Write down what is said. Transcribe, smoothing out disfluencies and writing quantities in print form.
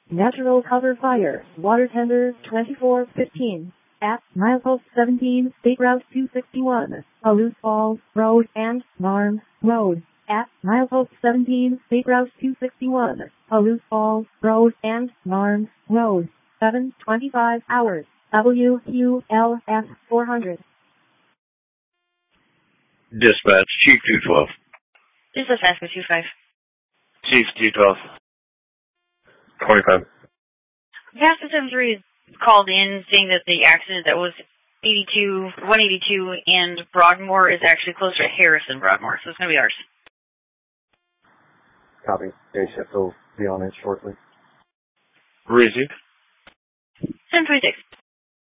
Natural cover fire, water tender 2415. At milepost 17, State Route 261, Palouse Falls Road and Marne Road. At milepost 17, State Route 261, Palouse Falls Road and Marne Road. 7:25 hours. WQLF 400. Dispatch, Chief 212. This is Alaska 25. Chief 212. 25. Passenger 73 called in saying that the accident that was 182 and Broadmoor is actually closer to Harris than Broadmoor, so it's going to be ours. Copy. Day shift will be on it shortly. Received. 726.